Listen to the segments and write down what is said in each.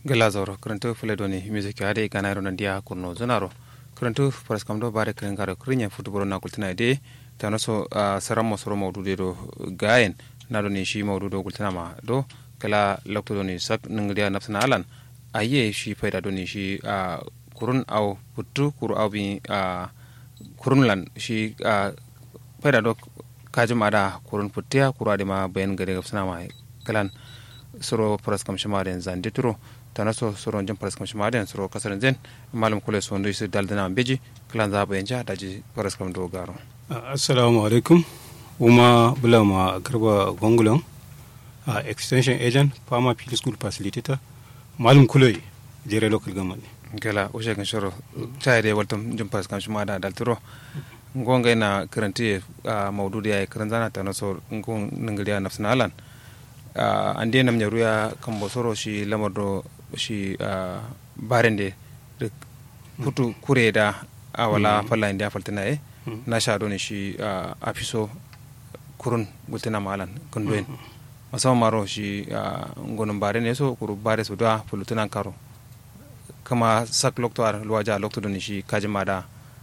gelazoro kranto fledoni music ade kanaro nandia kurno zonaro kranto paraskamdo bare krengaro krinya futbolo na kultina de tanoso saramo soro mawdude do gayen nadoni shi mawdudo kultina ma do kala lokto doni sak ningdia nafsana alan aye shi fayda doni shi kurun aw puttu kuru aw bi kurun lan shi fayda do kajum ada kurun puttiya kuru ade ma bayan gade gafsana ma kalan soro paraskam shamaden zande turo tanaso soro jam paraskam shamaden soro kasaran zen malum kule so ndo isu daldana beji kalan za bayan ja daji paraskam do garo assalamu alaikum uma bulama garba gongulon extension agent farmer field school facilitator malum kule jere local government gala o shegan shoro tayre waltum jam paraskam shamada dalturo ngonga na karanti mawdudi ay karanzana tanaso ngon ngaliya nafsana alan ande nam nyaruya kambo soro shi lamardo shi barende de putu kureda awala falla india faltana na shado ne shi afiso kurun gultana malan kundoen masama maro shi ngonum barene so kuru bare so da fulutana karo kama sak loktoar luaja lokto don shi kajimada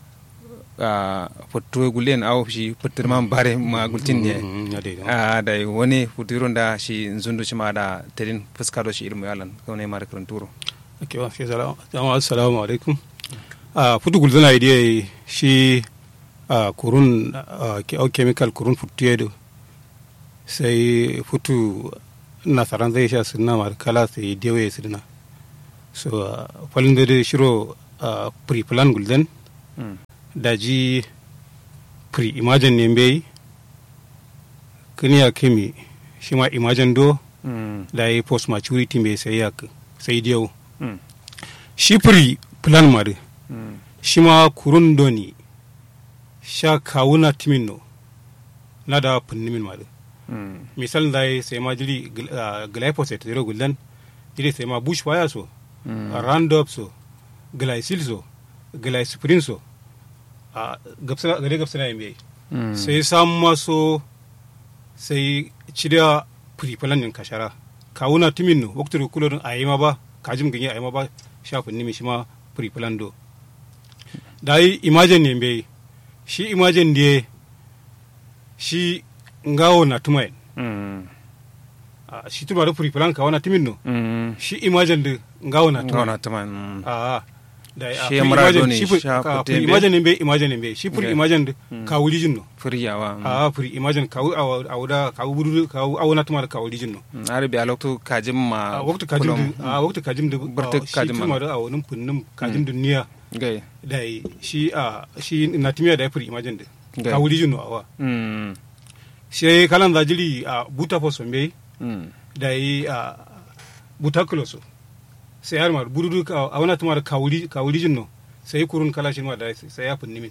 foto gulen aw shi potirman bare ma gultin ne da woni futironda shi zundu shi ma da terin fuskado shi ilmu yalan kone mara karanturo okay wa fi assalamu alaikum futu gulzana idea shi kurun chemical kurun futuedo sai futu nasaran zai sha sunna mar kala sai dewe sunna so falin da shiro pre-plan gulden daji pre-imagine ne bai kiniya kimi shi ma imagine do da yi post maturity mai sai diyo shi pre-plan mari shi ma kurun doni sha kawuna timin no na da funnimin mari misal da yi sai ma jiri glyphosate zero gulden jiri sai ma bushfire so roundup so glycil so glyciprin so gare gabsana yin bai sai samu maso sai cida firifalan yin kashara kawuna timin no waktar kulorin a yi ma ba kajim ganye a yi ma ba shafin nimi shi ma firifalan do da yi imajin yin bai shi imajin da shi ngawo na tumayin shi tuma da firifalan kawuna timin no shi imajin da ngawo na tumayin da shi marado ne imagine be imagine be shi fur imagine ka wuri jinno furiyawa fur imagine ka awda ka buru ka awna tuma ka wuri jinno arabi a lokto kajim ma waktu kajim da barta kajim ma da awnin funnum kajim duniya gai da shi na timiya da fur imagine da ka wuri jinno awa shi kalan da jiri buta foso be da buta kloso sai har mar burudu a wana tumar kawuri jinno sai kurun kala shi ma da sai ya funni min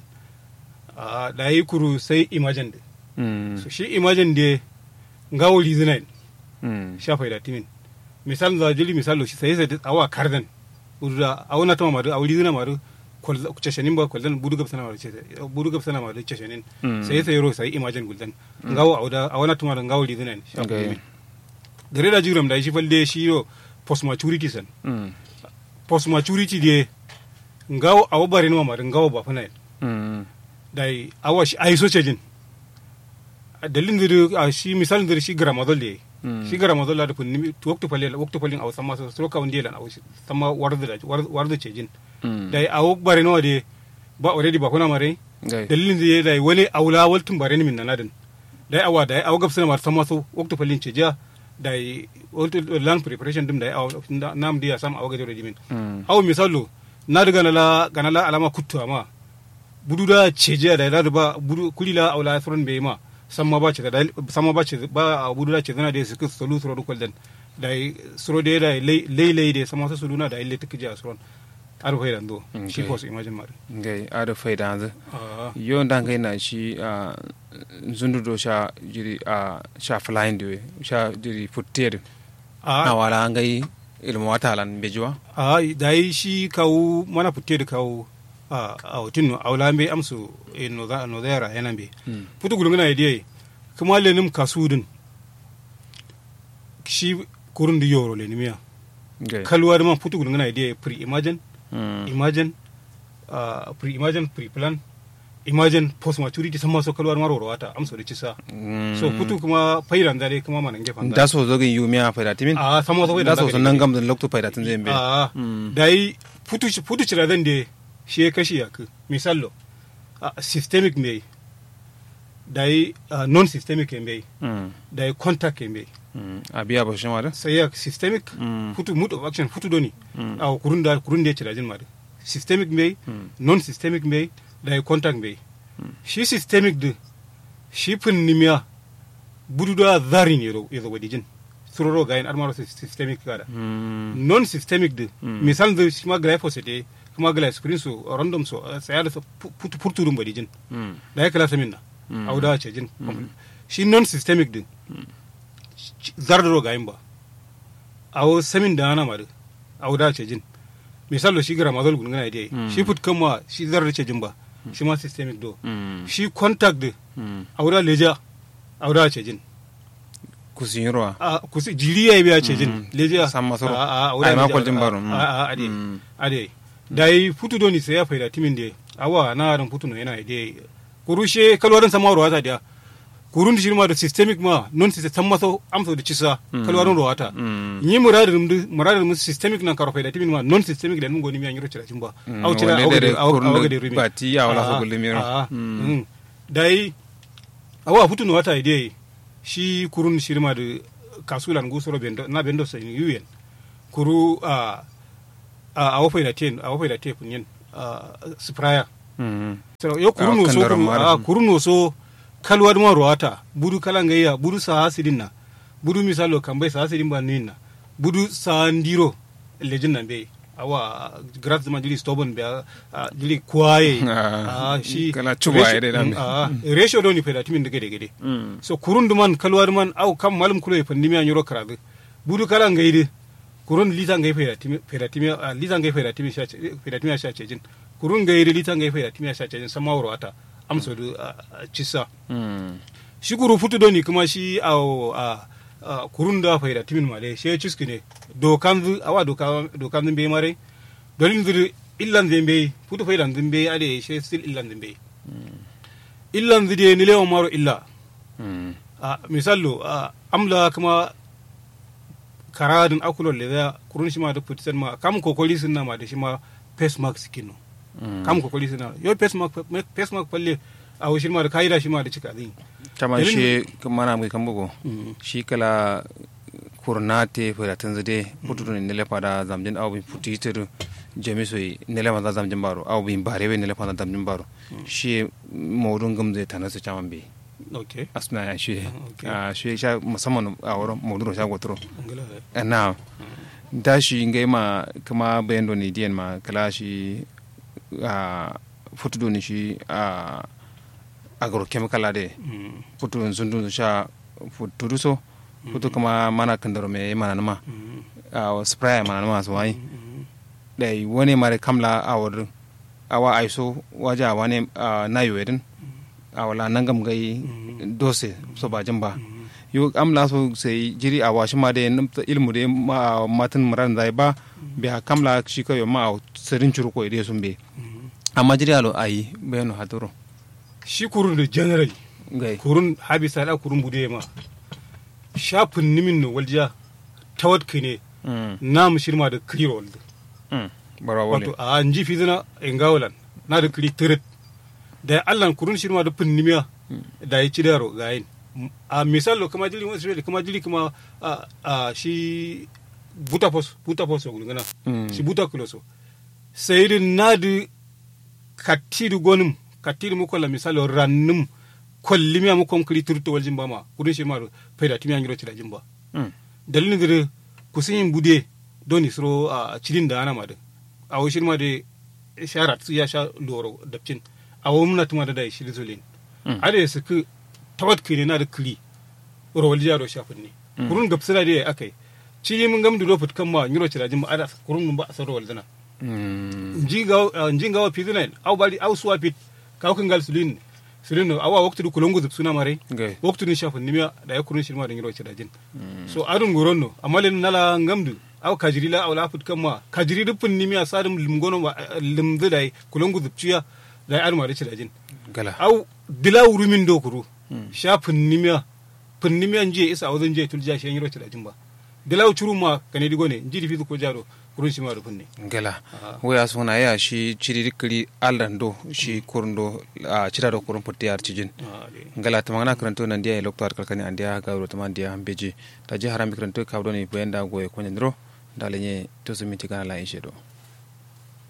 da yi kuru sai imagine so shi imagine de ngawuli zinain sha faida timin misal da jili misalo shi sai awa kardan buruda a wana tumar a wuri zina maru kol cheshanin ba koldan budu gabsana maru cheshanin sai ro sai imagine guldan ngawo a wana tumar ngawuli zinain sha faida gare da jiram da shi falde shi yo post maturity san post maturity de ngawo awo bare no ma ngawo ba fa nay dai awa shi ai so cejin dalin da shi misalin da shi gramadol de shi gramadol da funni to wakto falin aw sama so ka wonde lan aw sama warda cejin dai awo bare no de ba already ba kuna mare dalilin da dai wani awla waltun bare ni min nanadin dai awa gabsana ma sama so wakto falin ceja dai land preparation dum dai nam dia sam awaga do regimen aw misalo na daga ganala alama kuttu ama bududa ceje da ba budu kulila awla furan be ma samma ba ce ba bududa ce zana da su solu suru dukul dan dai suru da dai lei da sama su luna da ile tikje asron ar fayda ndo shi ko imagine mar ngai ar fayda ndo yo ndangai na shi zundu do sha jiri sha flying de sha jiri futter na wala ngai ilmu wata lan bejuwa dai shi kawu mana futter kawu a hotin awla be amsu no da yara yana be futu gulungana idea kuma lenim kasudin shi kurun di yoro le nimiya kalwar man futu gulngana idea pre-imagine imagine pre-imagine pre-plan imagine post maturity sama so kalwar maro wata amso da cisa so futu kuma fairan dare kuma manan gefan da so zogin yumiya faida timin sama so da so nan gam da lokto faida tin zembe dai futu cira dan de shi kashi yak misallo systemic me dai non systemic me dai contact me abiya ba shima da sai yak systemic futu mood of action futu doni aw kurunda cira jin ma systemic me non systemic me da contact bai shi systemic din shi nimiya budu da zarin yazo wadijin suroro ga yin armaro systemic kada non systemic din misal da shi ma glyphosate kuma glyphosate so random so sai da purturun wadijin da ya kala samin na auda ce jin shi non systemic din zardaro ga yin ba awo samin da ana ma da auda ce jin misal da shi gramadol gungana dai shi kama shi zarar ce jin ba shi ma systemic do shi contact de aura leja aura ce jin kusinirwa kusi jiriya ya biya ce jin leja samma soro aura ma ko jin baro ade dai futu do ni sai ya faida timin de awa na ran futu no yana ide kurushe kalwarin samarwa ta dia kurun di shirma da systemic ma non systemic samma so amso da cisa kalwarin ruwata ni muradin mu systemic nan karo faida timin ma non systemic da mun goni mi an yiro cira jimba au cira au ga rimi bati ya wala so gulle miro dai awa futu no wata ide shi kurun shirma da kasulan gusoro bendo sai yuyen kuru a faida te kunyen spraya so yo kurun no so kalwar man ruwata budu kalangayya budu sa hasirin na budu misalo kan bai sa hasirin ba ninna budu sa ndiro lejin nan bai awa graz ma jili stubborn be jili kwaye shi kana chuba ide dan ratio doni feda timin daga daga so kurun duman kalwar man au kam malum kulo e fandi mi an yoro karabe budu kalangayde kurun litan gay feda timi litan gay feda timi sha cejin kurun gayde litan gay feda timi sha cejin sama ruwata amso da cisa shi kuru futu doni kuma shi a kurun da faida timin male shi ciski ne dokan bai mare dolin zuri illan zimbe futu faida zimbe ade shi still illan zimbe illan zide ni lewa maro illa misallo amla kuma karadin akulon le da kurun shi ma da futu ma kam kokoli sun na ma da shi ma face mask kino kam kokoli suna yo face mark falle a wushin ma da kaida shi ma da cika din tama shi mana mai kan bugo shi kala kurnate fara tanzade futu ne lefa da zamjin awu futitir jamiso ne lefa da zamjin baro awu bin barewe ne lefa da zamjin baro shi modun gamze tanasa chaman be okay asna ya shi shi sha musamman a wurin modun sha gotro na da shi ngai ma kuma bayando ne diyan ma kala shi futu ni shi agrochemical ade futu zundu sha futu so futu kuma mana kandaro me mana nama spray mana nama so ai dai wani mare kamla awar awa aiso waja wani na yoyedin awala nangam gai dose so ba jamba yo amla so sai jiri awashi ma de ilmu de matan maran zai ba biya kamla shi kayo ma serin churu ko ide sumbe amma jiri alo ayi bayano haduro shi kurun da generally kurun habisa da kurun bude ma shafin nimin no walja tawad kine na mushirma da kriro wato a nji fizina engawalan na da kri tirit da allan kurun shirma da pinnimiya da yi cidaro gayin a misalo kama jili wasu kama jili kuma shi butapos gulgana shi butakuloso sai din na da katiru gonim katiru mu kolla misalo rannum kollimiya mu konkri turto waljin bama kurun shirma da faida timiya ngiro cida jimba dalilin da kusin bude doni suro a cidin da ana mada a washin ma da sharat ya sha loro dabcin a wamna tuma da shi rizolin ada su ku tawat kine na da kli ro walja ro shafin ne kurun gabsira da akai ci mun gamdu do futkan ma ngiro cida jimba ada kurun mun ba a saro waljana njinga pidinen aw bali aw suwa pit kaw kan gal sulin awa waktu du kulongo zup suna mare waktu ni shafin nimiya da ya kurun shirma da ngiro cida jin so adun goronno amma len nala ngamdu aw kajiri la aw la fut kamma kajiri dupun nimi asadum limgono limdu dai kulongu dupciya dai arma da cilajin gala aw dila urumin dokuru shafin nimiya pun nimiya nje isa awzan je tulja shi yiro cilajin ba dila uchuruma kane digone njidi fizu ko jaro kurun shi ma rufin ne gala waya suna ya shi ciri dikri allando shi kurndo a cira da kurun puttiyar cijin gala ta magana karanto nan dia loktar kalkani andia ga ro taman dia ambeji ta ji haram karanto kabdo ne bayanda goye ko nyandro dalenye to sumiti kana la inshedo